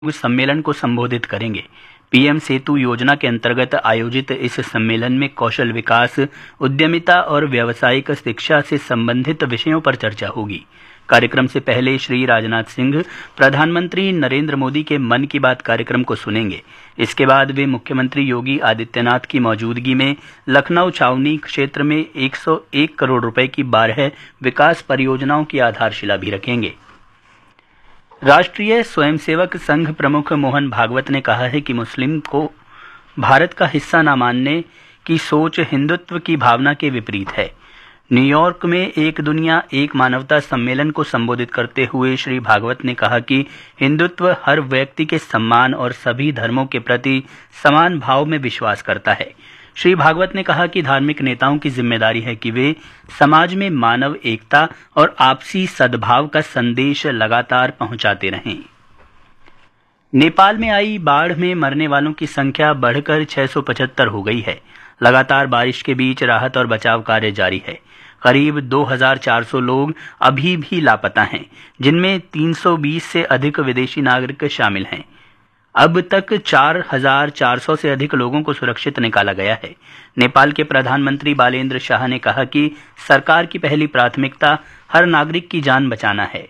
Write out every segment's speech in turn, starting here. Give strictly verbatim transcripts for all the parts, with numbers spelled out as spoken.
सम्मेलन को संबोधित करेंगे। पीएम सेतु योजना के अंतर्गत आयोजित इस सम्मेलन में कौशल विकास, उद्यमिता और व्यावसायिक शिक्षा से संबंधित विषयों पर चर्चा होगी। कार्यक्रम से पहले श्री राजनाथ सिंह प्रधानमंत्री नरेंद्र मोदी के मन की बात कार्यक्रम को सुनेंगे। इसके बाद वे मुख्यमंत्री योगी आदित्यनाथ की मौजूदगी में लखनऊ छावनी क्षेत्र में एक सौ एक करोड़ रुपए की बारह विकास परियोजनाओं की आधारशिला भी रखेंगे। राष्ट्रीय स्वयंसेवक संघ प्रमुख मोहन भागवत ने कहा है कि मुस्लिम को भारत का हिस्सा न मानने की सोच हिंदुत्व की भावना के विपरीत है। न्यूयॉर्क में एक दुनिया एक मानवता सम्मेलन को संबोधित करते हुए श्री भागवत ने कहा कि हिंदुत्व हर व्यक्ति के सम्मान और सभी धर्मों के प्रति समान भाव में विश्वास करता है। श्री भागवत ने कहा कि धार्मिक नेताओं की जिम्मेदारी है कि वे समाज में मानव एकता और आपसी सद्भाव का संदेश लगातार पहुंचाते रहें। नेपाल में आई बाढ़ में मरने वालों की संख्या बढ़कर छह सौ पचहत्तर हो गई है। लगातार बारिश के बीच राहत और बचाव कार्य जारी है। करीब दो हज़ार चार सौ लोग अभी भी लापता हैं, जिनमें तीन सौ बीस से अधिक विदेशी नागरिक शामिल हैं। अब तक चार हज़ार चार सौ से अधिक लोगों को सुरक्षित निकाला गया है। नेपाल के प्रधानमंत्री बालेंद्र शाह ने कहा कि सरकार की पहली प्राथमिकता हर नागरिक की जान बचाना है।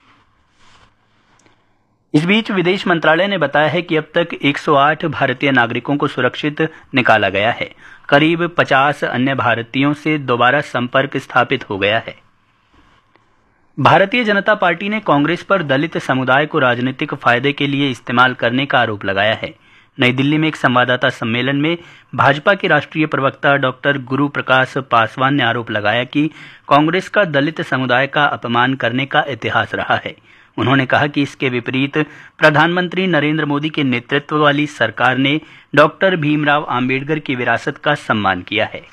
इस बीच विदेश मंत्रालय ने बताया है कि अब तक एक सौ आठ भारतीय नागरिकों को सुरक्षित निकाला गया है। करीब पचास अन्य भारतीयों से दोबारा संपर्क स्थापित हो गया है। भारतीय जनता पार्टी ने कांग्रेस पर दलित समुदाय को राजनीतिक फायदे के लिए इस्तेमाल करने का आरोप लगाया है। नई दिल्ली में एक संवाददाता सम्मेलन में भाजपा के राष्ट्रीय प्रवक्ता डॉक्टर गुरु प्रकाश पासवान ने आरोप लगाया कि कांग्रेस का दलित समुदाय का अपमान करने का इतिहास रहा है। उन्होंने कहा कि इसके विपरीत प्रधानमंत्री नरेंद्र मोदी के नेतृत्व वाली सरकार ने डॉक्टर भीमराव आंबेडकर की विरासत का सम्मान किया है।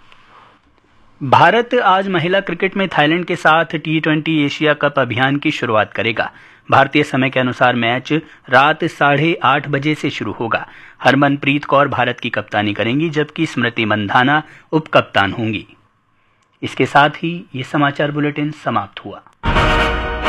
भारत आज महिला क्रिकेट में थाईलैंड के साथ टी ट्वेंटी एशिया कप अभियान की शुरुआत करेगा। भारतीय समय के अनुसार मैच रात साढ़े आठ बजे से शुरू होगा। हरमनप्रीत कौर भारत की कप्तानी करेंगी, जबकि स्मृति मंधाना उप कप्तान होंगी। इसके साथ ही ये समाचार बुलेटिन समाप्त हुआ।